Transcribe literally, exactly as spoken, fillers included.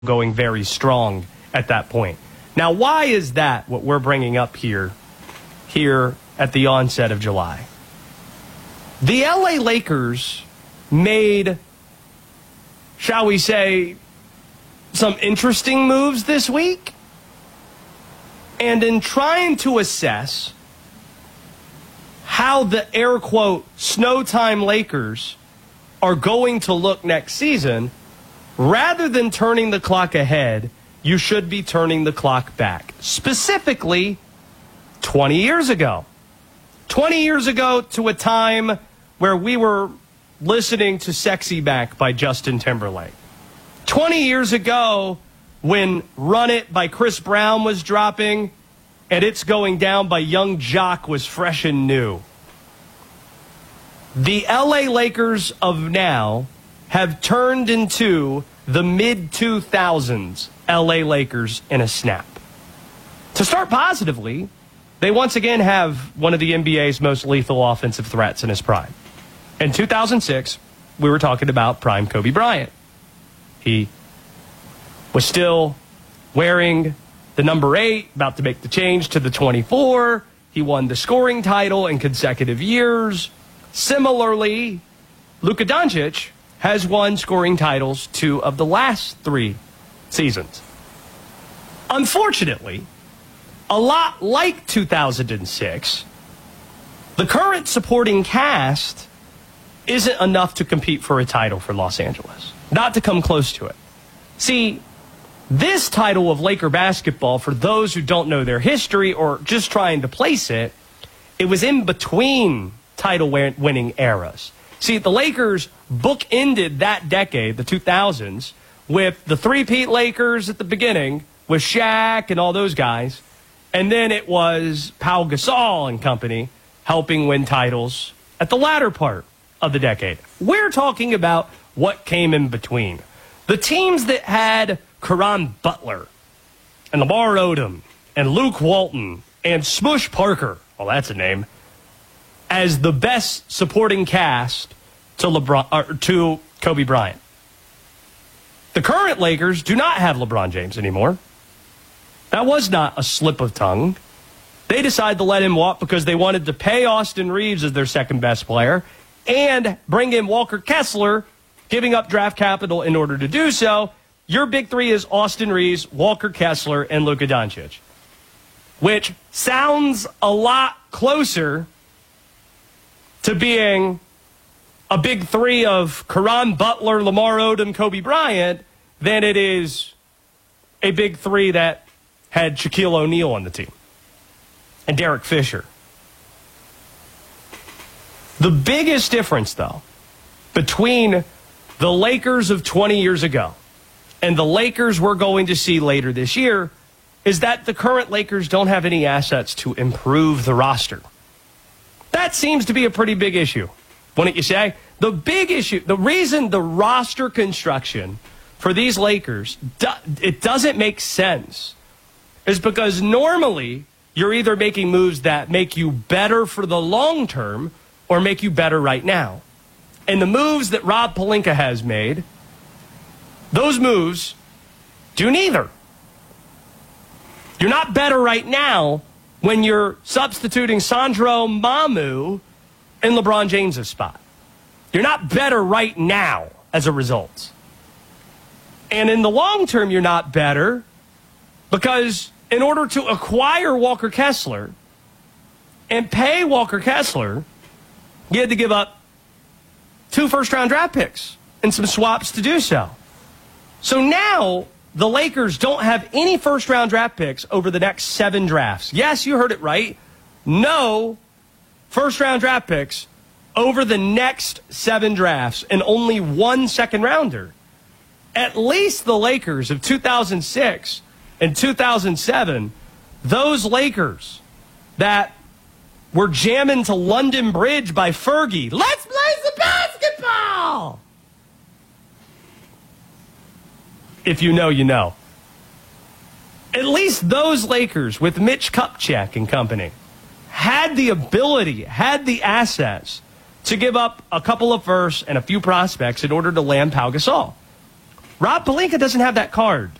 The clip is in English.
going very strong at that point. Now, why is that what we're bringing up here, here at the onset of July? The L A Lakers made, shall we say, some interesting moves this week. And in trying to assess how the air quote snow time Lakers are going to look next season, rather than turning the clock ahead, you should be turning the clock back. Specifically, twenty years ago. twenty years ago to a time where we were listening to Sexy Back by Justin Timberlake. twenty years ago when Run It by Chris Brown was dropping and It's Going Down by Young Jock was fresh and new. The L A Lakers of now have turned into the mid two thousands L A Lakers in a snap. To start positively, they once again have one of the N B A's most lethal offensive threats in his prime. In two thousand six, we were talking about prime Kobe Bryant. He was still wearing the number eight, about to make the change to the twenty-four. He won the scoring title in consecutive years. Similarly, Luka Doncic has won scoring titles two of the last three seasons. Unfortunately, a lot like two thousand six, the current supporting cast isn't enough to compete for a title for Los Angeles. Not to come close to it. See, this title of Laker basketball, for those who don't know their history or just trying to place it, it was in between title-winning eras. See, the Lakers bookended that decade, the two thousands, with the three-peat Lakers at the beginning, with Shaq and all those guys, and then it was Pau Gasol and company helping win titles at the latter part of the decade. We're talking about what came in between. The teams that had Caron Butler and Lamar Odom and Luke Walton and Smush Parker, well, that's a name, as the best supporting cast to LeBron or to Kobe Bryant. The current Lakers do not have LeBron James anymore. That was not a slip of tongue. They decided to let him walk because they wanted to pay Austin Reeves as their second best player and bring in Walker Kessler, giving up draft capital in order to do so. Your big three is Austin Reeves, Walker Kessler, and Luka Doncic, which sounds a lot closer to being a big three of Caron Butler, Lamar Odom, Kobe Bryant than it is a big three that had Shaquille O'Neal on the team and Derek Fisher. The biggest difference, though, between the Lakers of twenty years ago and the Lakers we're going to see later this year is that the current Lakers don't have any assets to improve the roster. That seems to be a pretty big issue, wouldn't you say? The big issue, the reason the roster construction for these Lakers, it doesn't make sense, is because normally you're either making moves that make you better for the long term or make you better right now. And the moves that Rob Pelinka has made, those moves do neither. You're not better right now when you're substituting Sandro Mamu in LeBron James' spot. You're not better right now as a result. And in the long term, you're not better because in order to acquire Walker Kessler and pay Walker Kessler, you had to give up two first-round draft picks and some swaps to do so. So now the Lakers don't have any first-round draft picks over the next seven drafts. Yes, you heard it right. No first-round draft picks over the next seven drafts and only one second-rounder. At least the Lakers of two thousand six and two thousand seven, those Lakers that were jamming to London Bridge by Fergie. Let's play some basketball! If you know, you know. At least those Lakers with Mitch Kupchak and company had the ability, had the assets to give up a couple of firsts and a few prospects in order to land Pau Gasol. Rob Pelinka doesn't have that card.